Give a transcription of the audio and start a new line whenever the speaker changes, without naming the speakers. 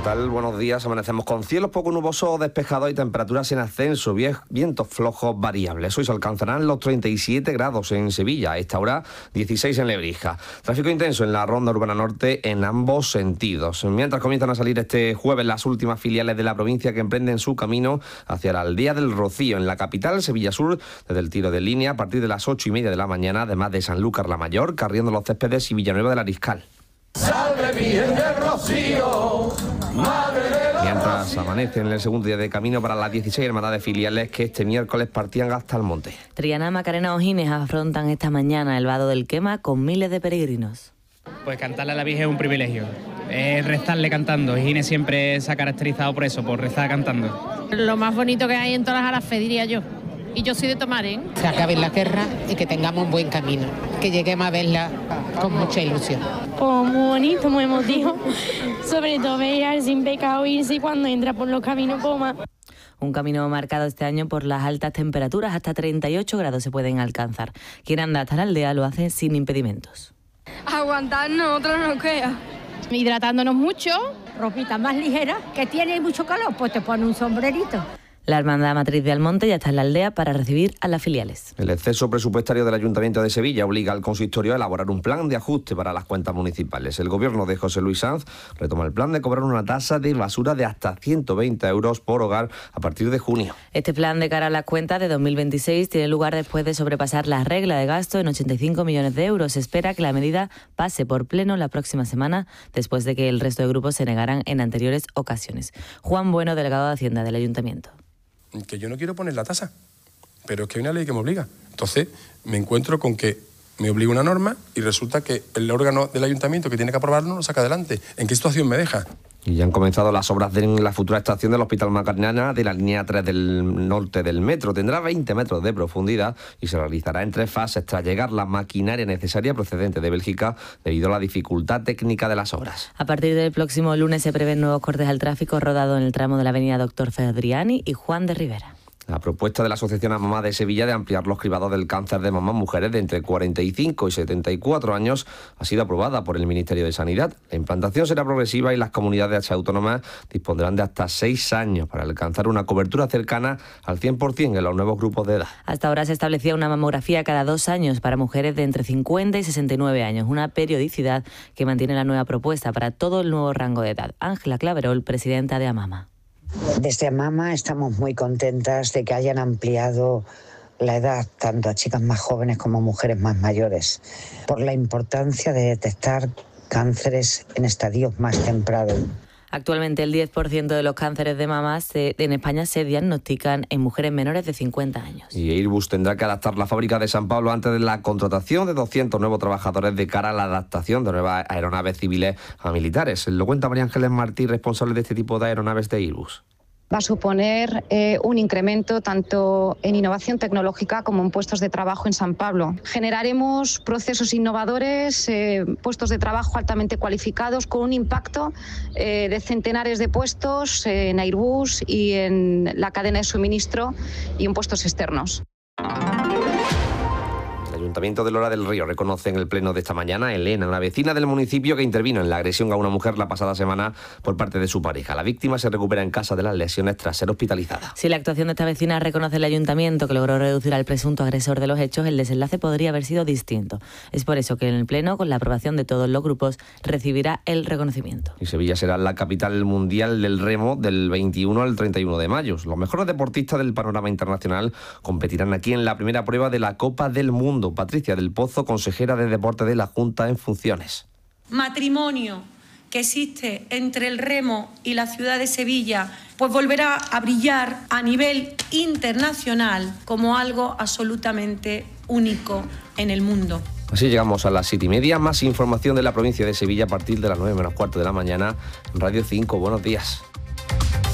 ¿Qué tal? Buenos días. Amanecemos con cielos poco nubosos o despejados y temperaturas en ascenso, vientos flojos variables. Hoy se alcanzarán los 37 grados en Sevilla, a esta hora 16 en Lebrija. Tráfico intenso en la ronda urbana norte en ambos sentidos. Mientras comienzan a salir este jueves las últimas filiales de la provincia que emprenden su camino hacia la aldea del Rocío, en la capital, Sevilla Sur, desde el tiro de línea a partir de las 8:30 de la mañana, además de Sanlúcar la Mayor, Carrión de los Céspedes y Villanueva del Ariscal.
Salve Virgen del Rocío, madre de los
Mientras amanece en el segundo día de camino para las 16 hermandades filiales que este miércoles partían hasta el monte.
Triana, Macarena, Ojines afrontan esta mañana el vado del Quema con miles de peregrinos.
Pues cantarle a la Virgen es un privilegio, es rezarle cantando. Ojines siempre se ha caracterizado por eso, por rezar cantando.
Lo más bonito que hay en todas las Alafé, diría yo. Y yo soy de Tomar, ¿eh?
Se acabe la guerra y que tengamos un buen camino, que lleguemos a verla con mucha ilusión.
Pues muy bonito, muy emotivo, sobre todo ver al sin pecado irse cuando entra por los caminos Poma.
Un camino marcado este año por las altas temperaturas, hasta 38 grados se pueden alcanzar. Quien anda hasta la aldea lo hace sin impedimentos.
Aguantarnos, otro no queda.
Hidratándonos mucho.
Ropita más ligera, que tiene mucho calor, pues te pone un sombrerito.
La Hermandad Matriz de Almonte ya está en la aldea para recibir a las filiales.
El exceso presupuestario del Ayuntamiento de Sevilla obliga al consistorio a elaborar un plan de ajuste para las cuentas municipales. El gobierno de José Luis Sanz retoma el plan de cobrar una tasa de basura de hasta 120 euros por hogar a partir de junio.
Este plan de cara a las cuentas de 2026 tiene lugar después de sobrepasar la regla de gasto en 85 millones de euros. Se espera que la medida pase por pleno la próxima semana, después de que el resto de grupos se negaran en anteriores ocasiones. Juan Bueno, delegado de Hacienda del Ayuntamiento.
Que yo no quiero poner la tasa, pero es que hay una ley que me obliga. Entonces me encuentro con que me obliga una norma y resulta que el órgano del ayuntamiento que tiene que aprobarlo lo saca adelante. ¿En qué situación me deja?
Y ya han comenzado las obras en la futura estación del Hospital Macarena de la línea 3 del norte del metro. Tendrá 20 metros de profundidad y se realizará en 3 fases tras llegar la maquinaria necesaria procedente de Bélgica debido a la dificultad técnica de las obras.
A partir del próximo lunes se prevén nuevos cortes al tráfico rodado en el tramo de la avenida Doctor Fedriani y Juan de Rivera.
La propuesta de la Asociación Amamá de Sevilla de ampliar los cribados del cáncer de mama a mujeres de entre 45 y 74 años ha sido aprobada por el Ministerio de Sanidad. La implantación será progresiva y las comunidades autónomas dispondrán de hasta 6 años para alcanzar una cobertura cercana al 100% en los nuevos grupos de edad.
Hasta ahora se establecía una mamografía cada 2 años para mujeres de entre 50 y 69 años, una periodicidad que mantiene la nueva propuesta para todo el nuevo rango de edad. Ángela Claverol, presidenta de Amama.
Desde Amama estamos muy contentas de que hayan ampliado la edad tanto a chicas más jóvenes como a mujeres más mayores, por la importancia de detectar cánceres en estadios más tempranos.
Actualmente el 10% de los cánceres de mama en España se diagnostican en mujeres menores de 50 años.
Y Airbus tendrá que adaptar la fábrica de San Pablo antes de la contratación de 200 nuevos trabajadores de cara a la adaptación de nuevas aeronaves civiles a militares. Lo cuenta María Ángeles Martí, responsable de este tipo de aeronaves de Airbus.
Va a suponer un incremento tanto en innovación tecnológica como en puestos de trabajo en San Pablo. Generaremos procesos innovadores, puestos de trabajo altamente cualificados con un impacto de centenares de puestos en Airbus y en la cadena de suministro y en puestos externos.
El Ayuntamiento de Lora del Río reconoce en el pleno de esta mañana a Elena, una vecina del municipio que intervino en la agresión a una mujer la pasada semana por parte de su pareja. La víctima se recupera en casa de las lesiones tras ser hospitalizada.
Si la actuación de esta vecina reconoce el Ayuntamiento que logró reducir al presunto agresor de los hechos, el desenlace podría haber sido distinto. Es por eso que en el pleno, con la aprobación de todos los grupos, recibirá el reconocimiento.
Y Sevilla será la capital mundial del remo del 21 al 31 de mayo. Los mejores deportistas del panorama internacional competirán aquí en la primera prueba de la Copa del Mundo. Patricia del Pozo, consejera de Deporte de la Junta en funciones.
Matrimonio que existe entre el remo y la ciudad de Sevilla, pues volverá a brillar a nivel internacional como algo absolutamente único en el mundo.
Así llegamos a las 7:30. Más información de la provincia de Sevilla a partir de las 9 menos cuarto de la mañana en Radio 5. Buenos días.